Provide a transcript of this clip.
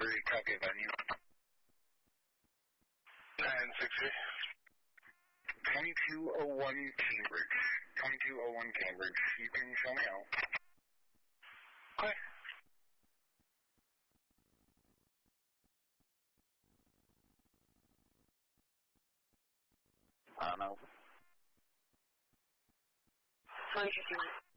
3, copy venue. 960. 2201 Cambridge. 2201 Cambridge. You can show me out. Okay. No. 2015.